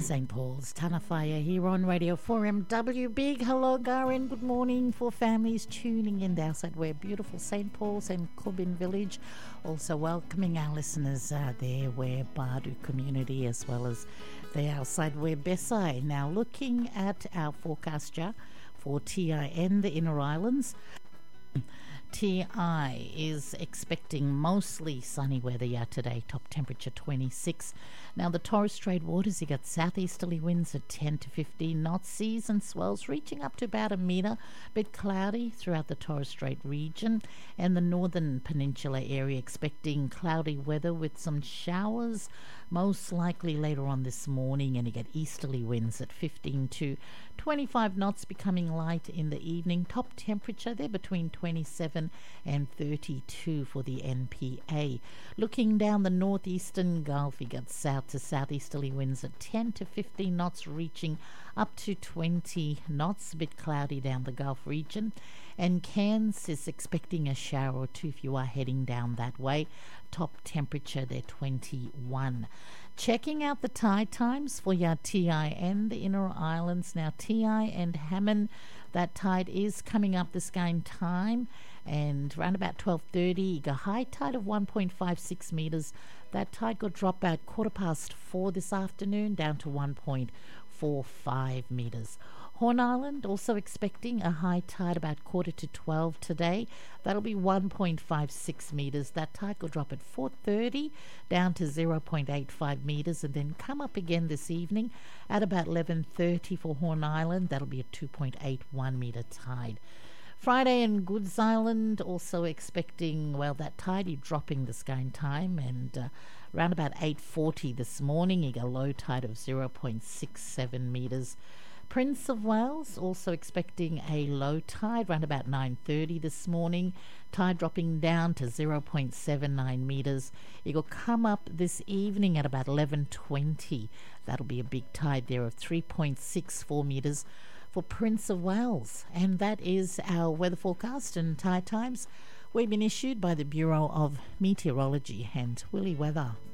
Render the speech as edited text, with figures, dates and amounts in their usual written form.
St. Paul's Tanafaya here on Radio 4MW. Big hello, Garen. Good morning for families tuning in outside where beautiful St. Paul's and Kubin Village. Also welcoming our listeners there where Bardu community as well as the outside where Besai. Now looking at our forecaster for TIN, the Inner Islands. TI is expecting mostly sunny weather today, top temperature 26. Now the Torres Strait waters, you got southeasterly winds at 10 to 15 knots, seas and swells reaching up to about a metre, bit cloudy throughout the Torres Strait region, and the northern peninsula area expecting cloudy weather with some showers, most likely later on this morning, and you get easterly winds at 15 to 25 knots, becoming light in the evening. Top temperature there between 27 and 32 for the NPA. Looking down the northeastern Gulf, you got south to southeasterly winds at 10 to 15 knots, reaching up to 20 knots. A bit cloudy down the Gulf region. And Cairns is expecting a shower or two if you are heading down that way. Top temperature there 21. Checking out the tide times for your TIN, the Inner Islands. Now TI and Hammond, that tide is coming up the same time, and around about 12:30 you got high tide of 1.56 meters. That tide got dropped about 4:15 this afternoon down to 1.45 meters. Horn Island also expecting a high tide about 11:45 today. That'll be 1.56 meters. That tide will drop at 4:30 down to 0.85 meters and then come up again this evening at about 11:30 for Horn Island. That'll be a 2.81 meter tide. Friday and Goods Island also expecting, that tide dropping the same time, and around about 8:40 this morning you got a low tide of 0.67 meters. Prince of Wales also expecting a low tide around about 9:30 this morning. Tide dropping down to 0.79 meters. It will come up this evening at about 11:20. That'll be a big tide there of 3.64 meters for Prince of Wales. And that is our weather forecast and tide times. We've been issued by the Bureau of Meteorology and Willy Weather.